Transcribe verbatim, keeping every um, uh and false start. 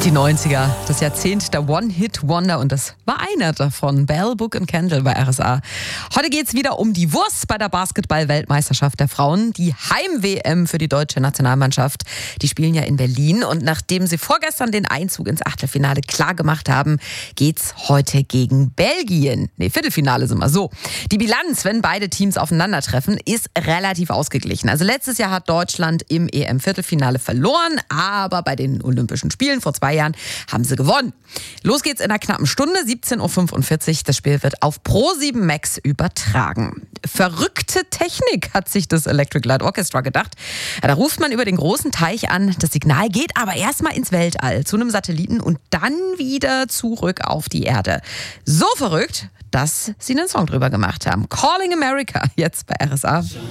Die neunziger, das Jahrzehnt der One-Hit-Wonder und das war einer davon, Bell, Book and Candle bei R S A. Heute geht's wieder um die Wurst bei der Basketball-Weltmeisterschaft der Frauen, die Heim-W M für die deutsche Nationalmannschaft. Die spielen ja in Berlin und nachdem sie vorgestern den Einzug ins Achtelfinale klar gemacht haben, geht's heute gegen Belgien. Nee, Viertelfinale sind wir so. Die Bilanz, wenn beide Teams aufeinandertreffen, ist relativ ausgeglichen. Also letztes Jahr hat Deutschland im E M-Viertelfinale verloren, aber bei den Olympischen Spielen vor zwei Jahren haben sie gewonnen. Los geht's in einer knappen Stunde, siebzehn Uhr fünfundvierzig. Das Spiel wird auf Pro sieben Max übertragen. Verrückte Technik, hat sich das Electric Light Orchestra gedacht. Ja, da ruft man über den großen Teich an. Das Signal geht aber erstmal ins Weltall zu einem Satelliten und dann wieder zurück auf die Erde. So verrückt, dass sie einen Song drüber gemacht haben. Calling America, jetzt bei R S A.